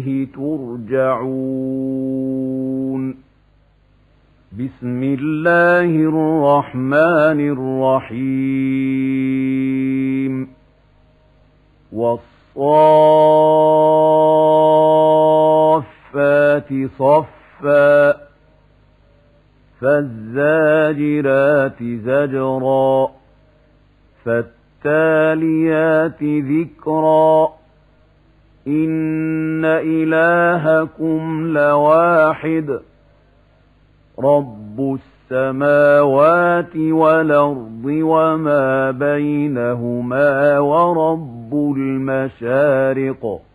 ترجعون. بسم الله الرحمن الرحيم. والصافات صفا فالزاجرات زجرا فالتاليات ذكرا إن إلهكم لواحد رب السماوات والأرض وما بينهما ورب المشارق